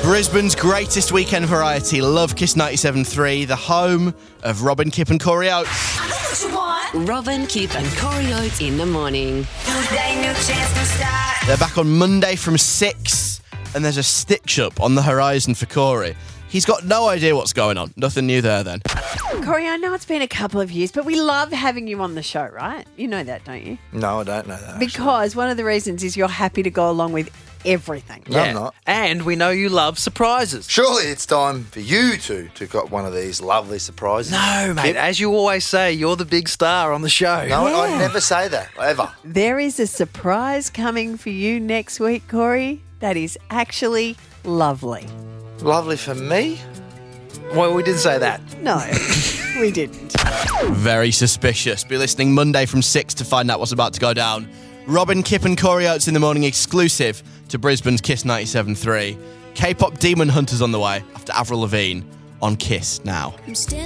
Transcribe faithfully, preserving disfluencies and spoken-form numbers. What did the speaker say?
Brisbane's greatest weekend variety, Love Kiss ninety-seven point three, the home of Robin, Kip and Corey Oates. I know what you want. Robin, Kip and Corey Oates in the morning. New day, new chance, new start. They're back on Monday from six, and there's a stitch-up on the horizon for Corey. He's got no idea what's going on. Nothing new there then. Corey, I know it's been a couple of years, but we love having you on the show, right? You know that, don't you? No, I don't know that. Because one of the reasons is you're happy to go along with everything. No, I'm not. And we know you love surprises. Surely it's time for you two to got one of these lovely surprises. No, mate. As you always say, you're the big star on the show. No, Yeah. I never say that, ever. There is a surprise coming for you next week, Corey, that is actually lovely. Lovely for me? Well, we didn't say that. No, we didn't. Very suspicious. Be listening Monday from six to find out what's about to go down. Robin, Kip and Corey Oates in the morning, exclusive to Brisbane's Kiss ninety-seven point three. K-pop Demon Hunters on the way after Avril Lavigne on Kiss now. I'm standing